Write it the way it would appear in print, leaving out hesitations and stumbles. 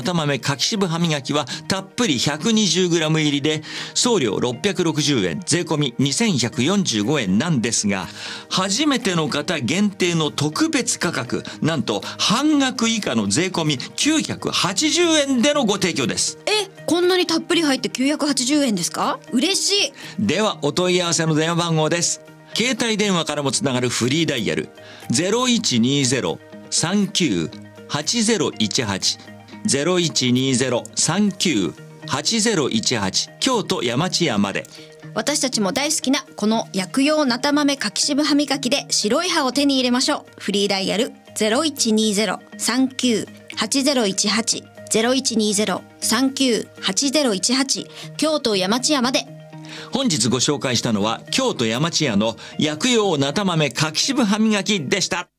た豆柿渋歯磨きはたっぷり 120g 入りで送料660円、税込み2145円なんですが、初めての方限定の特別価格、なんと半額以下の税込み980円でのご提供です。 こんなにたっぷり入って980円ですか？嬉しい。 ではお問い合わせの電話番号です。携帯電話からもつながるフリーダイヤル 0120-39-8018 0120-39-8018 京都山千屋まで。 私たちも大好きなこの薬用なた豆柿渋歯磨きで白い歯を手に入れましょう。フリーダイヤル 0120-39-8018 0120-39-8018 京都山千屋まで。 本日ご紹介したのは京都山千屋の薬用なた豆柿渋歯磨きでした。